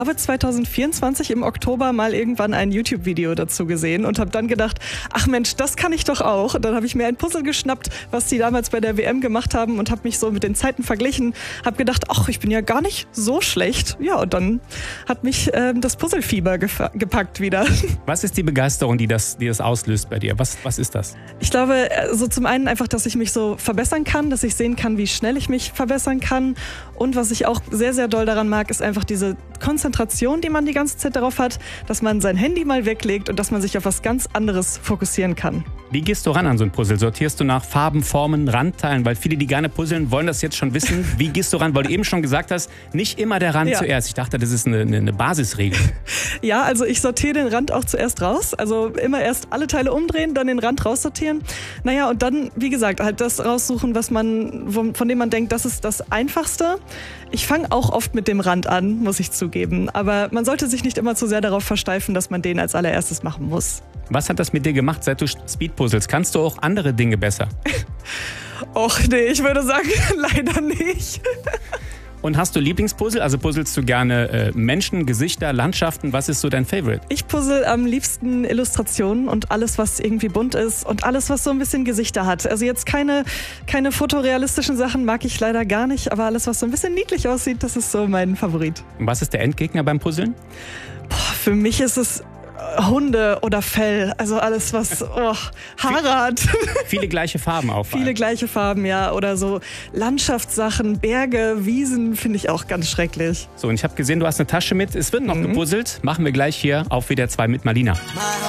habe 2024 im Oktober mal irgendwann ein YouTube-Video dazu gesehen und habe dann gedacht, ach Mensch, das kann ich doch auch. Und dann habe ich mir ein Puzzle geschnappt, was die damals bei der WM gemacht haben und habe mich so mit den Zeiten verglichen. Habe gedacht, ach, ich bin ja gar nicht so schlecht. Ja, und dann hat mich das Puzzlefieber gepackt wieder. Was ist die Begeisterung, die das auslöst bei dir? Was ist das? Ich glaube, so zum einen einfach, dass ich mich so verbessern kann, dass ich sehen kann, wie schnell ich mich verbessern kann. Und was ich auch sehr, sehr doll daran mag, ist einfach diese Konzentration, die man die ganze Zeit darauf hat, dass man sein Handy mal weglegt und dass man sich auf was ganz anderes fokussieren kann. Wie gehst du ran an so ein Puzzle? Sortierst du nach Farben, Formen, Randteilen? Weil viele, die gerne puzzeln, wollen das jetzt schon wissen. Wie gehst du ran? Weil du eben schon gesagt hast, nicht immer der Rand zuerst. Ich dachte, das ist eine Basisregel. Ja, also ich sortiere den Rand auch zuerst raus. Also immer erst alle Teile umdrehen, dann den Rand raussortieren. Naja, und dann, wie gesagt, halt das raussuchen, von dem man denkt, das ist das Einfachste. Ich fange auch oft mit dem Rand an, muss ich zugeben. Aber man sollte sich nicht immer zu sehr darauf versteifen, dass man den als allererstes machen muss. Was hat das mit dir gemacht, seit du Speedpuzzles? Kannst du auch andere Dinge besser? Och nee, ich würde sagen, leider nicht. Und hast du Lieblingspuzzle? Also puzzelst du gerne Menschen, Gesichter, Landschaften? Was ist so dein Favorite? Ich puzzle am liebsten Illustrationen und alles, was irgendwie bunt ist und alles, was so ein bisschen Gesichter hat. Also jetzt keine fotorealistischen Sachen mag ich leider gar nicht, aber alles, was so ein bisschen niedlich aussieht, das ist so mein Favorit. Und was ist der Endgegner beim Puzzeln? Für mich ist es Hunde oder Fell, also alles, was Haare hat. Viele gleiche Farben auch. Viele gleiche Farben, ja. Oder so Landschaftssachen, Berge, Wiesen finde ich auch ganz schrecklich. So, und ich habe gesehen, du hast eine Tasche mit. Es wird noch gepuzzelt. Machen wir gleich hier auf WDR 2 mit Malina.